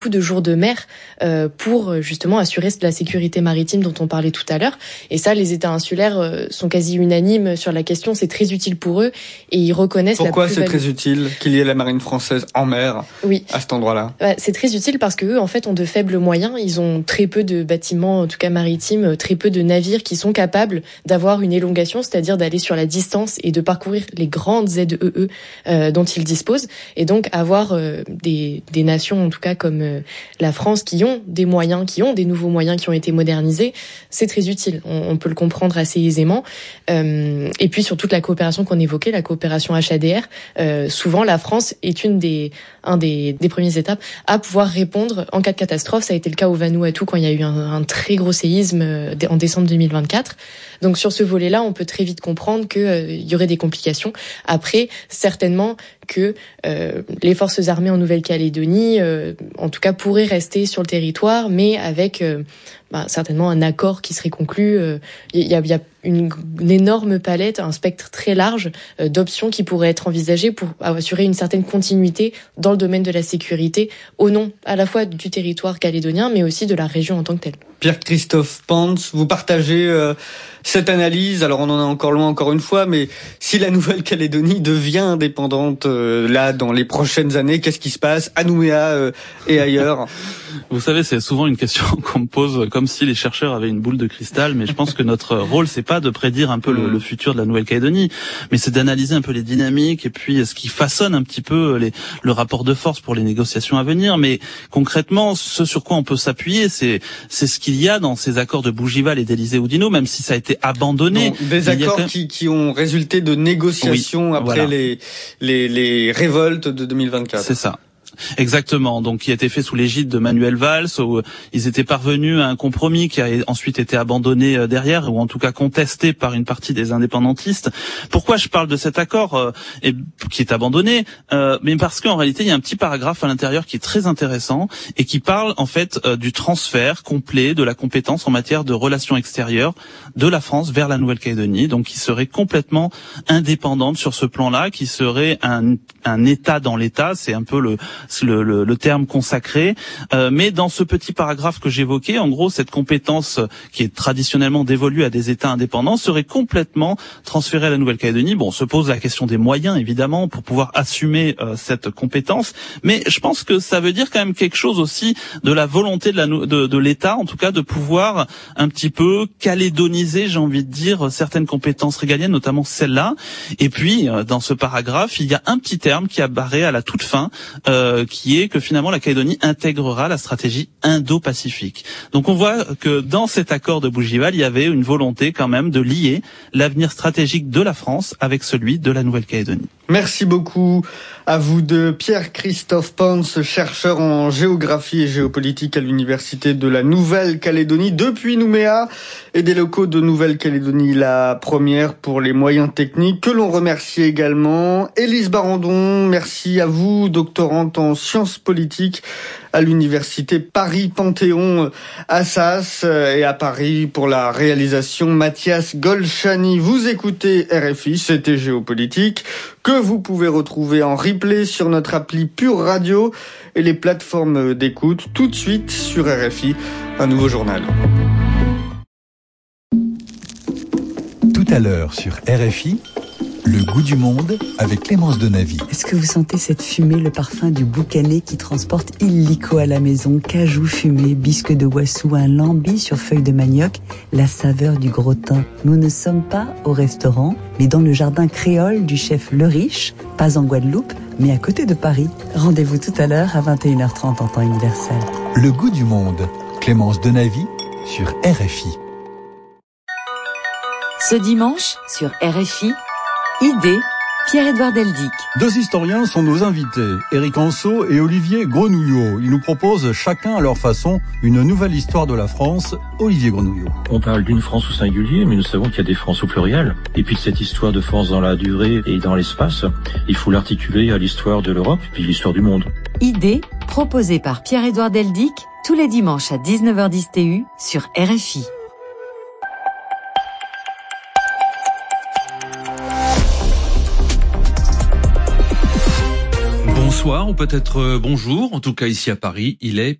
de jours de mer pour justement assurer la sécurité maritime dont on parlait tout à l'heure. Et ça, les États insulaires sont quasi unanimes sur la question. C'est très utile pour eux et ils reconnaissent Pourquoi c'est très utile qu'il y ait la marine française en mer à cet endroit-là? C'est très utile parce que eux, en fait, ont de faibles moyens. Ils ont très peu de bâtiments, en tout cas maritimes, très peu de navires qui sont capables d'avoir une élongation, c'est-à-dire d'aller sur la distance et de parcourir les grandes ZEE dont ils disposent. Et donc avoir des nations, en tout cas comme la France, qui ont des moyens, qui ont des nouveaux moyens qui ont été modernisés, c'est très utile. On peut le comprendre assez aisément. Et puis sur toute la coopération qu'on évoquait, la coopération HADR, souvent la France est un des premières étapes à pouvoir répondre en cas de catastrophe. Ça a été le cas au Vanuatu quand il y a eu un très gros séisme en décembre 2024. Donc sur ce volet-là, on peut très vite comprendre qu'il y aurait des complications. Après, certainement que les forces armées en Nouvelle-Calédonie, en tout cas, pourraient rester sur le territoire, mais avec certainement un accord qui serait conclu. Il y a une énorme palette, un spectre très large d'options qui pourraient être envisagées pour assurer une certaine continuité dans le domaine de la sécurité, au nom à la fois du territoire calédonien, mais aussi de la région en tant que telle. Pierre-Christophe Pans, vous partagez cette analyse. Alors on en est encore loin encore une fois, mais si la Nouvelle-Calédonie devient indépendante là dans les prochaines années, qu'est-ce qui se passe à Nouméa et ailleurs? Vous savez, c'est souvent une question qu'on me pose comme si les chercheurs avaient une boule de cristal, mais je pense que notre rôle, c'est pas de prédire un peu le futur de la Nouvelle-Calédonie, mais c'est d'analyser un peu les dynamiques et puis ce qui façonne un petit peu le rapport de force pour les négociations à venir. Mais concrètement, ce sur quoi on peut s'appuyer, c'est ce qu'il y a dans ces accords de Bougival et d'Élysée-Oudinot, même si ça a été abandonné. Donc, des accords qui ont résulté de négociations après les révoltes de 2024. C'est ça. Exactement, donc qui a été fait sous l'égide de Manuel Valls, où ils étaient parvenus à un compromis qui a ensuite été abandonné derrière, ou en tout cas contesté par une partie des indépendantistes. Pourquoi je parle de cet accord qui est abandonné? Mais parce qu'en réalité, il y a un petit paragraphe à l'intérieur qui est très intéressant et qui parle en fait du transfert complet de la compétence en matière de relations extérieures de la France vers la Nouvelle-Calédonie, donc qui serait complètement indépendante sur ce plan-là, qui serait un État dans l'État, c'est un peu le terme consacré, mais dans ce petit paragraphe que j'évoquais, en gros, cette compétence qui est traditionnellement dévolue à des États indépendants serait complètement transférée à la Nouvelle-Calédonie. Bon, on se pose la question des moyens, évidemment, pour pouvoir assumer cette compétence, mais je pense que ça veut dire quand même quelque chose aussi de la volonté de l'État, en tout cas, de pouvoir un petit peu calédoniser, j'ai envie de dire, certaines compétences régaliennes, notamment celle-là. Et puis, dans ce paragraphe, il y a un petit terme qui apparaît à la toute fin, qui est que finalement la Calédonie intégrera la stratégie Indo-Pacifique. Donc on voit que dans cet accord de Bougival, il y avait une volonté quand même de lier l'avenir stratégique de la France avec celui de la Nouvelle-Calédonie. Merci beaucoup à vous deux. Pierre-Christophe Pans, chercheur en géographie et géopolitique à l'Université de la Nouvelle-Calédonie depuis Nouméa et des locaux de Nouvelle-Calédonie, la première pour les moyens techniques que l'on remercie également. Élise Barandon, merci à vous, doctorante en sciences politiques à l'Université Paris-Panthéon-Assas et à Paris pour la réalisation Mathias Golchani. Vous écoutez RFI, c'était Géopolitique, que vous pouvez retrouver en replay sur notre appli Pure Radio et les plateformes d'écoute. Tout de suite sur RFI, un nouveau journal. Tout à l'heure sur RFI, le goût du monde avec Clémence Donavy. Est-ce que vous sentez cette fumée, le parfum du boucané qui transporte illico à la maison? Cajou fumé, bisque de Wassou, un lambi sur feuilles de manioc, la saveur du gros thym. Nous ne sommes pas au restaurant, mais dans le jardin créole du chef Le Riche, pas en Guadeloupe, mais à côté de Paris. Rendez-vous tout à l'heure à 21h30 en temps universel. Le goût du monde, Clémence Donavy sur RFI. Ce dimanche, sur RFI, Idée, Pierre-Édouard Deldic. Deux historiens sont nos invités, Éric Anceau et Olivier Grenouillot. Ils nous proposent chacun à leur façon une nouvelle histoire de la France. Olivier Grenouillot. On parle d'une France au singulier, mais nous savons qu'il y a des France au pluriel. Et puis cette histoire de France dans la durée et dans l'espace, il faut l'articuler à l'histoire de l'Europe puis l'histoire du monde. Idée, proposée par Pierre-Édouard Deldic, tous les dimanches à 19h10 TU sur RFI. Bonsoir ou peut-être bonjour, en tout cas ici à Paris, il est